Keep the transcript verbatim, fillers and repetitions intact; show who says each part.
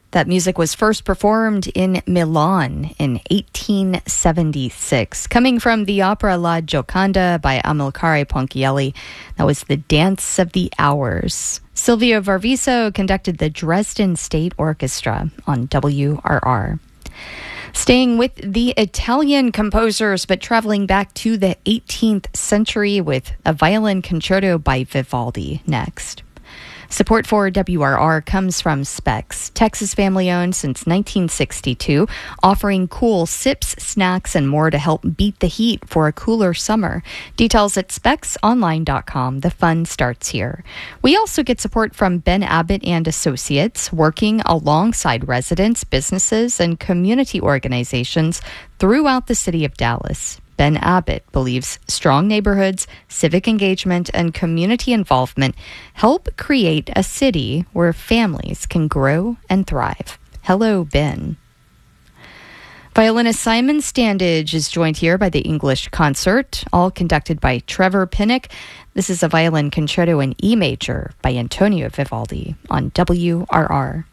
Speaker 1: That music was first performed in Milan in eighteen seventy-six. Coming from the opera La Gioconda by Amilcare Ponchielli, that was the Dance of the Hours. Silvio Varviso conducted the Dresden State Orchestra on W R R. Staying with the Italian composers, but traveling back to the eighteenth century with a violin concerto by Vivaldi next. Support for W R R comes from Specs, Texas family-owned since nineteen sixty-two, offering cool sips, snacks, and more to help beat the heat for a cooler summer. Details at specs online dot com. The fun starts here. We also get support from Ben Abbott and Associates, working alongside residents, businesses, and community organizations throughout the city of Dallas. Ben Abbott believes strong neighborhoods, civic engagement, and community involvement help create a city where families can grow and thrive. Hello, Ben. Violinist Simon Standage is joined here by the English Concert, all conducted by Trevor Pinnock. This is a violin concerto in E major by Antonio Vivaldi on W R R.